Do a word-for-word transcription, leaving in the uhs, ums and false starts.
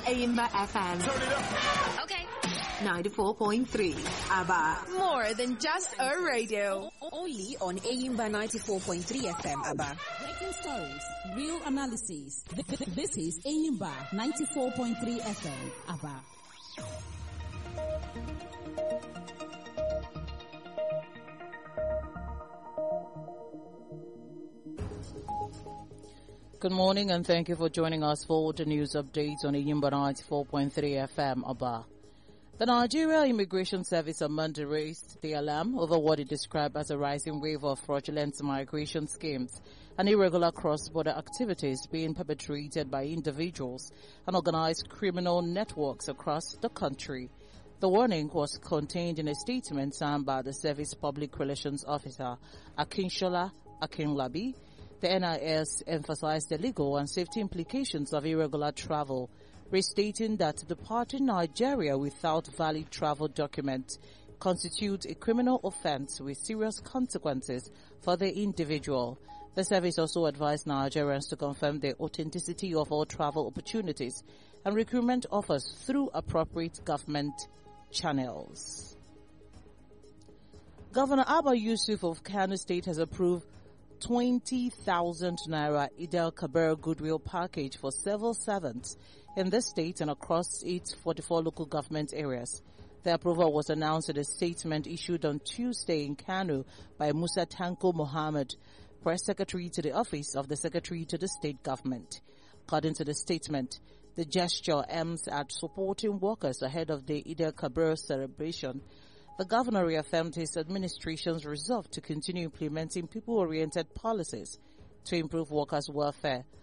Aimba F M. Turn it up. Okay. ninety-four point three. Aba. More than just a radio. Only on Aimba ninety-four point three F M, Aba. Breaking stories, real analysis. This is Aimba ninety-four point three F M, Aba. Good morning and thank you for joining us for the news updates on Aimba ninety-four point three F M, Aba. The Nigeria Immigration Service on Monday raised the alarm over what it described as a rising wave of fraudulent migration schemes and irregular cross-border activities being perpetrated by individuals and organized criminal networks across the country. The warning was contained in a statement signed by the Service Public Relations Officer, Akinshola Akinlabi. The N I S emphasized the legal and safety implications of irregular travel, restating that departing Nigeria without valid travel documents constitutes a criminal offense with serious consequences for the individual. The service also advised Nigerians to confirm the authenticity of all travel opportunities and recruitment offers through appropriate government channels. Governor Abba Yusuf of Kano State has approved twenty thousand naira Eid-el-Kabir goodwill package for civil servants in the state and across its forty-four local government areas. The approval was announced in a statement issued on Tuesday in Kano by Musa Tanko Mohammed, press secretary to the office of the secretary to the state government. According to the statement, the gesture aims at supporting workers ahead of the Eid-el-Kabir celebration. The governor reaffirmed his administration's resolve to continue implementing people-oriented policies to improve workers' welfare